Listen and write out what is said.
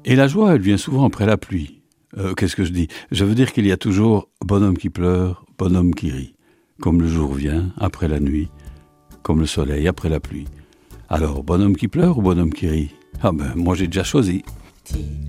Et la joie, elle vient souvent après la pluie. Qu'est-ce que je dis? Je veux dire qu'il y a toujours bonhomme qui pleure, bonhomme qui rit. Comme le jour vient après la nuit, comme le soleil après la pluie. Alors, bonhomme qui pleure ou bonhomme qui rit? Ah ben, moi j'ai déjà choisi.